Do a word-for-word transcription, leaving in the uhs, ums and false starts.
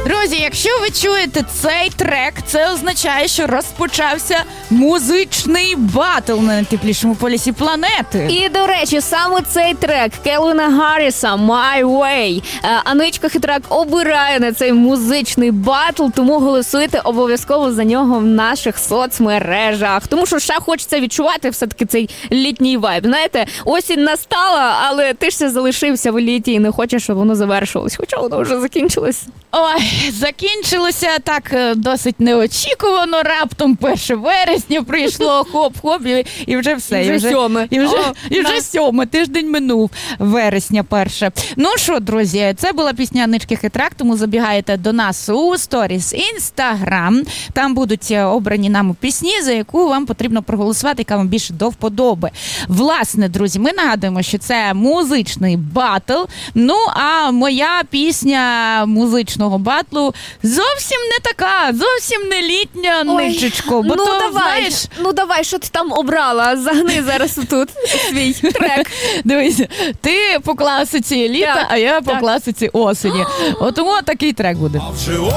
Друзі, якщо ви чуєте цей трек, це означає, що розпочався музичний батл на найтеплішому полюсі планети. І, до речі, саме цей трек Кельвіна Гарріса «My Way» Аничка Хитрак обирає на цей музичний батл, тому голосуйте обов'язково за нього в наших соцмережах. Тому що ще хочеться відчувати все-таки цей літній вайб. Знаєте, осінь настала, але ти ж все залишився в літі і не хочеш, щоб воно завершилось. Хоча воно вже закінчилось. Ой, закінчилося так досить неочікувано, раптом перше вересня прийшло, хоп-хоп, і, і вже все. І вже сьоме. І вже, О, і вже нас... сьоме, тиждень минув, вересня перше. Ну що, друзі, це була пісня Анички Хитрак, тому забігаєте до нас у сторіс Інстаграм. Там будуть обрані нами пісні, за яку вам потрібно проголосувати, яка вам більше до вподоби. Власне, друзі, ми нагадуємо, що це музичний батл. Ну, а моя пісня музичного батлу зовсім не така, зовсім не літня, Ничечко. Бо ну, то, давай, знаєш... ну давай, що ти там обрала? Загни зараз отут свій трек. Дивись, ти по класиці літа, так, а я по так. класиці осені. От тому такий трек буде.